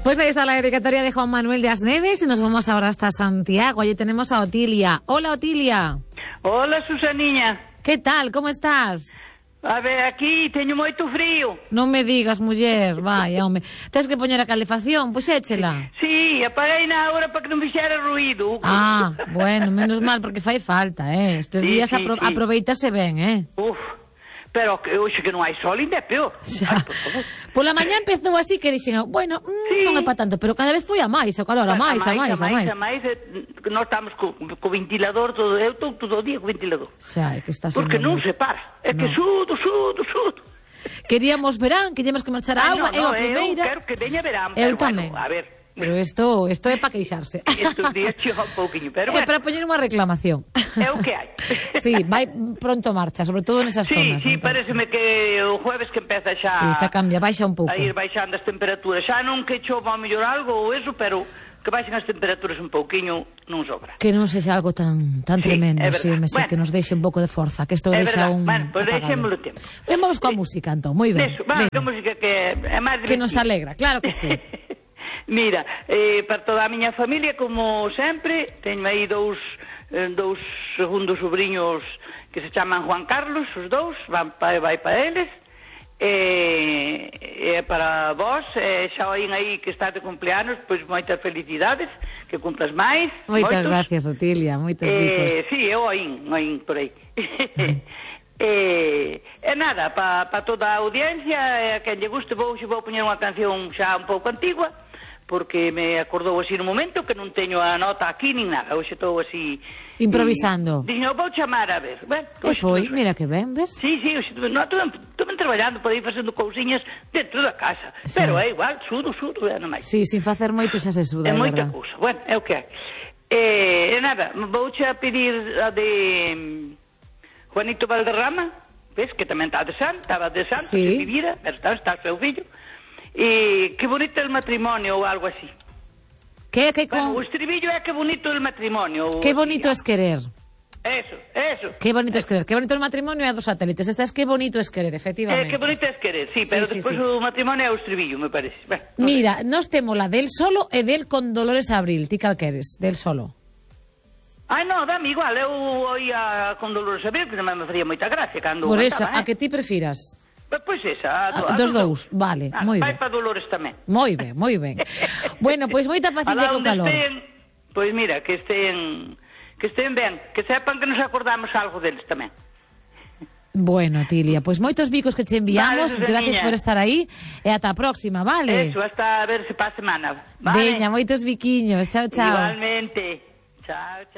Pues ahí está la dedicatoria de Juan Manuel de Asneves y nos vamos ahora hasta Santiago. Allí tenemos a Otilia. Hola, Otilia. Hola, Susaniña. ¿Qué tal? ¿Cómo estás? A ver, aquí teño moito frío. Non me digas, muller, vai, home. Tens que poñer a calefacción, pois échela. Sí, apaguei na hora para que non fixera ruído. Ah, bueno, menos mal, porque fai falta, Estes días sí. aproveitase ben, Uf, pero que hoxe que non hai sol ainda é peor. Xa. Ai, por favor. Pola mañá empezou así que dixen, bueno, Sí. non é para tanto, pero cada vez foi a máis, o calor, a máis. Nós estamos co ventilador todo, eu estou todo o día co ventilador. Xa, é que está sendo Porque non moito. se para, é que sudo. Queríamos verán, queríamos que marchara agua, eu a primeira. Eu quero que veña verán, Eu pero tamén. bueno, a ver. Pero isto é para queixarse. Estes días chega un pouquiño, pero É bueno, para poñer unha reclamación. é o que hai. Sí, vai pronto marcha, sobre todo nesas zonas. Sí, entón. pareceme que o jueves que empeza xa Sí, xa cambia, baixa un pouco. a ir baixando as temperaturas. Xa non que chova a mellor algo ou eso, pero que baixen as temperaturas un pouquiño non sobra. Que non sexa algo tan Sí, tremendo, é sí, verdad. me sei Bueno. que nos deixe un pouco de forza, que isto É deixa verdad. un Bueno, pues apagado. deixémolo tempo. Vamos coa música, entón, moi ben. Eso, va, Veña, que música que é máis que nos divertida. alegra, claro que sí. Mira, para toda a miña familia, como sempre, teño aí dous segundos sobrinhos que se chaman Juan Carlos, os dous, vai para eles, e para vos, xa oín aí que está de cumpleanos, pois moitas felicidades, que cumplas máis. Moitas moitos. gracias, Otilia, moitos bicos. Sí, eu oín por aí. E nada, para toda a audiencia, a quen lle guste vou poñer unha canción xa un pouco antigua, porque me acordou así no momento que non teño a nota aquí nin nada, hoxe estou así Improvisando. Dixen, vou chamar a ver. Bueno, E foi, mira que ben, ves? Sí, hoxe estou traballando por aí facendo cousiñas dentro da casa, Sí. pero é igual, sudo, non máis. Sí, sin facer moito xa se suda, É é moita verdad. cousa. Bueno, é o que hai. E nada, vouche a pedir a de Juanito Valderrama, ves, que tamén está de santo, estaba de santo, Sí. se vivira, pero está o seu fillo. E que bonito el matrimonio ou algo así. Que Bueno, o estribillo é que bonito el matrimonio. Que bonito es querer. Eso. Que bonito es querer. Que bonito el matrimonio é a dos satélites. Esta es que bonito es querer, efectivamente. Que bonito es querer, sí, Sí, pero sí, despois sí. o matrimonio é o estribillo, me parece. Bueno, Mira, nos temos la del solo e del con Dolores Abril. Ti cal queres? Del solo. Ai, non, dame igual, eu oía con Dolores Abril, que tamén me faría moita gracia cando Por eso, cantaba, a que ti prefiras? Pois esa, a Dos dous, vale, moi vai ben. para Dolores tamén. Moi ben, moi ben. Bueno, pois moita paciencia co calor. Pois mira, que estén ben, que sepan que nos acordamos algo deles tamén. Bueno, Tilia, pois moitos bicos que che enviamos, Vale, gracias Susaniña. por estar aí e ata a próxima, vale? Eso, hasta a ver se para a semana. Vale? Veña, moitos biquiños, chao, chao. Igualmente. Chao.